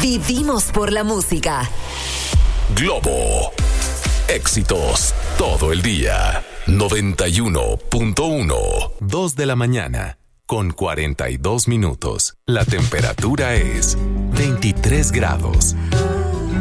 Vivimos por la música. Globo. Éxitos todo el día. 91.1. 2 de la mañana. Con 42 minutos. La temperatura es 23 grados.